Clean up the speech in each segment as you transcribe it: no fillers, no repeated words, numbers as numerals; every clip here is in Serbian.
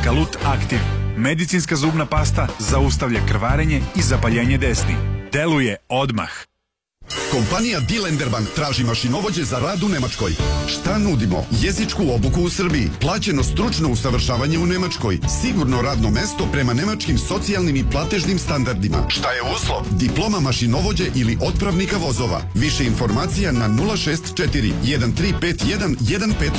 Kalut Aktiv. Medicinska zubna pasta zaustavlja krvarenje i zapaljenje desni. Deluje odmah. Kompanija Dilenderbank traži mašinovođe za rad u Nemačkoj. Šta nudimo? Jezičku obuku u Srbiji, plaćeno stručno usavršavanje u Nemačkoj, sigurno radno mesto prema nemačkim socijalnim i platežnim standardima. Šta je uslov? Diploma mašinovođe ili otpravnika vozova. Više informacija na 064 1351 150.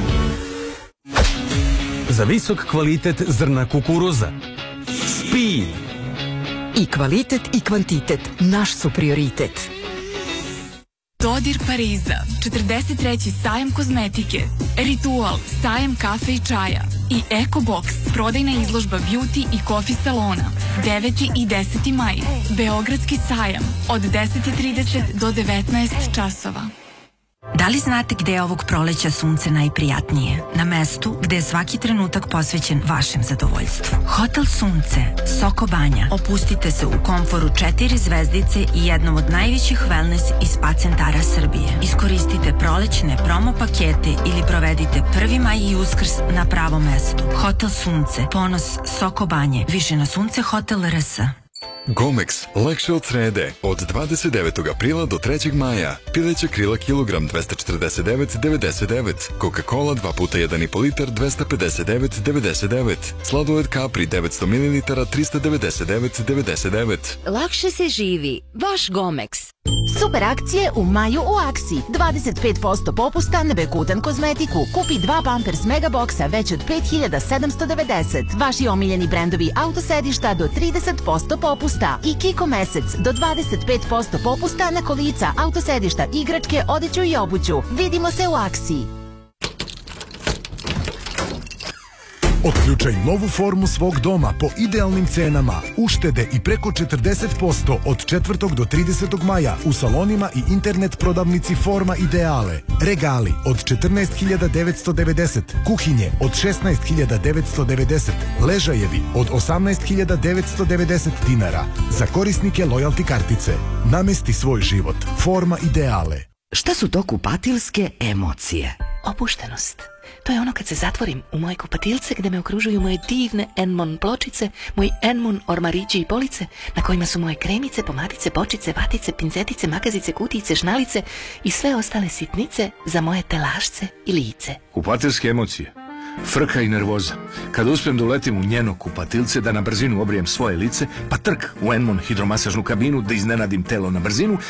Za visok kvalitet zrna kukuruza. Speed. I kvalitet i kvantitet naš su prioritet. Dodir Pariza, 43. sajam kozmetike, Ritual, sajam kafe i čaja i Eko Box, prodajna izložba beauty i kofi salona, 9. i 10. maj, Beogradski sajam, od 10:30 do 19 časova. Da li znate gde je ovog proleća sunce najprijatnije? Na mestu gde je svaki trenutak posvećen vašem zadovoljstvu. Hotel Sunce, Soko Banja. Opustite se u komforu 4 zvezdice i jednom od najvećih wellness i spa centara Srbije. Iskoristite prolećne promo pakete ili provedite 1. maj i Uskrs na pravom mestu. Hotel Sunce, ponos Soko Banje. Više na Sunce Hotel RS. Gomex, lakše od srede. Od 29. aprila do 3. maja. Pileća krila kilogram 249,99. Coca-Cola 2 puta 1,5 litar 259,99. Sladoled Capri 900 ml 399,99. Lakše se živi. Vaš Gomex. Super akcije u maju u Aksi. 25% popusta na Bekutan kozmetiku. Kupi 2 Pampers Megaboksa već od 5.790. Vaši omiljeni brendovi autosedišta do 30% popusta. I Kiko mesec do 25% popusta na kolica, autosedišta, igračke, odeću i obuću. Vidimo se u Aksi. Otključaj novu formu svog doma po idealnim cenama. Uštede i preko 40% od 4. do 30. maja u salonima i internet prodavnici Forma Ideale. Regali od 14.990, kuhinje od 16.990, ležajevi od 18.990 dinara. Za korisnike lojalti kartice. Namesti svoj život. Forma Ideale. Šta su to kupatilske emocije? Opuštenost. To je ono kad se zatvorim u moje kupatilce gde me okružuju moje divne Enmon pločice, moji Enmon ormarići i police na kojima su moje kremice, pomadice, bočice, vatice, pincetice, magazice, kutijice, šnalice i sve ostale sitnice za moje telašce i lice. Kupatilske emocije. Frka i nervoza. Kada uspijem da uletim u njeno kupatilce, da na brzinu obrijem svoje lice, pa trk u Enmon hidromasažnu kabinu, da iznenadim telo na brzinu